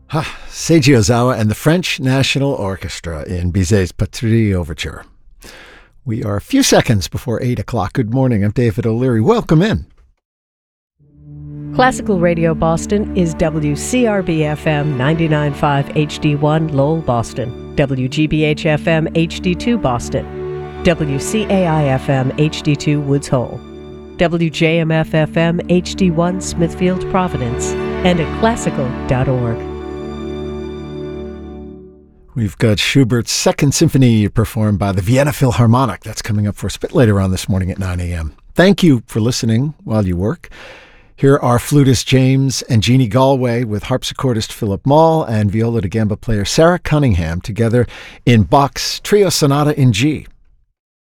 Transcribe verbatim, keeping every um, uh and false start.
Ha, Seiji Ozawa and the French National Orchestra in Bizet's Patrie Overture. We are a few seconds before eight o'clock. Good morning. I'm David O'Leary. Welcome in. Classical Radio Boston is W C R B F M ninety-nine point five H D one Lowell, Boston, W G B H F M H D two Boston, W C A I F M H D two Woods Hole, W J M F F M H D one Smithfield, Providence, and at classical dot org. We've got Schubert's Second Symphony performed by the Vienna Philharmonic. That's coming up for us a bit later on this morning at nine a.m. Thank you for listening while you work. Here are flutist James and Jeannie Galway with harpsichordist Philip Mall and viola da gamba player Sarah Cunningham together in Bach's Trio Sonata in G.